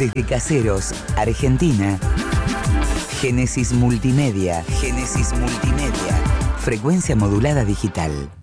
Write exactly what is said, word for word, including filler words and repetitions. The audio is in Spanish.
Desde Caseros, Argentina. Génesis Multimedia. Génesis Multimedia. Frecuencia modulada digital.